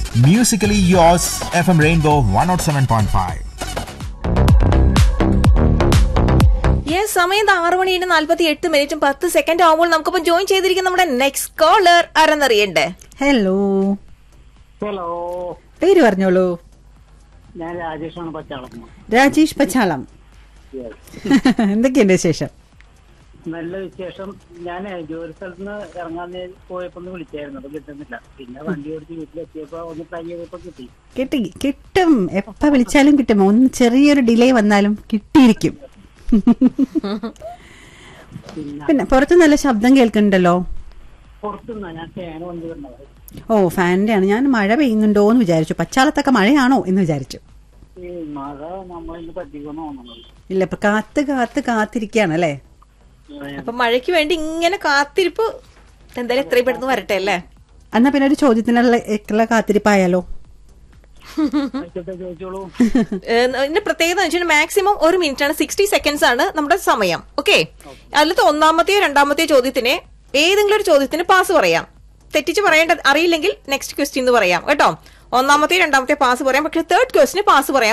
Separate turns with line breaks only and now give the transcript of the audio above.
Musically yours, FM Rainbow 107.5.
Yes, സമയം 6:48 ആവുമ്പോൾ നമുക്കിപ്പം ജോയിൻ ചെയ്തിരിക്കുന്ന നമ്മുടെ നെക്സ്റ്റ് കോളർ ആരെന്നറിയണ്ടേ?
ഹലോ.
ഹലോ,
പേര് പറഞ്ഞോളൂ.
ഞാൻ രാജേഷാണ്, പച്ചാളം.
രാജേഷ് പച്ചാളം. എന്തൊക്കെയുണ്ട് വിശേഷം?
നല്ല വിശേഷം. ഞാൻ ജോലി സ്ഥലത്ത് നിന്ന് ഇറങ്ങാൻ പോയപ്പോ ഒന്ന് വിളിച്ചായിരുന്നു, അത് കിട്ടുന്നില്ല. പിന്നെ വണ്ടി ഓടിച്ച് വീട്ടിലെത്തിയപ്പോ ഒന്ന് ട്രൈ ചെയ്തപ്പോ
കിട്ടും. എപ്പ വിളിച്ചാലും കിട്ടും. ഒന്ന് ചെറിയൊരു ഡിലേ വന്നാലും കിട്ടിയിരിക്കും. പിന്നെ പുറത്ത് നല്ല ശബ്ദം കേൾക്കുന്നുണ്ടല്ലോ.
പുറത്തുനിന്നാ ഞാൻ ഫാൻ വന്നിരുന്നത്.
ഓ, ഫാനിന്റെ ആണ്. ഞാൻ മഴ പെയ്യുന്നുണ്ടോ എന്ന് വിചാരിച്ചു. പച്ചാളത്തൊക്കെ മഴയാണോ എന്ന് വിചാരിച്ചു.
ഈ മഴ നമ്മളിന്ന് പറ്റിക്കൊന്നു തോന്നുന്നത്.
ഇല്ല, ഇപ്പൊ കാത്തിരിക്കുകയാണ് അല്ലേ?
അപ്പൊ മഴയ്ക്ക് വേണ്ടി ഇങ്ങനെ കാത്തിരിപ്പ് എന്തായാലും എത്രയും പെട്ടെന്ന് വരട്ടെ അല്ലേ?
എന്നാ പിന്നെ ഒരു ചോദ്യത്തിനുള്ള കാത്തിരിപ്പായാലോ?
ചോദിച്ചോളൂ.
ഇതിന്റെ പ്രത്യേകത എന്ന് വെച്ചാൽ മാക്സിമം 1 മിനിറ്റ് ആണ്, 60 സെക്കൻഡ്സ് ആണ് നമ്മുടെ സമയം. ഓക്കെ, അതിലത്തെ ഒന്നാമത്തെയോ രണ്ടാമത്തെയോ ചോദ്യത്തിന് ഏതെങ്കിലും ഒരു ചോദ്യത്തിന് പാസ് പറയാം. തെറ്റിച്ച് പറയേണ്ട അറിയില്ലെങ്കിൽ നെക്സ്റ്റ് ക്വസ്റ്റ്യൻ എന്ന് പറയാം കേട്ടോ. ഒന്നാമത്തെയോ രണ്ടാമത്തെയോ പാസ് പറയാം, പക്ഷെ തേർഡ് ക്വസ്റ്റിന് പാസ് പറയാം.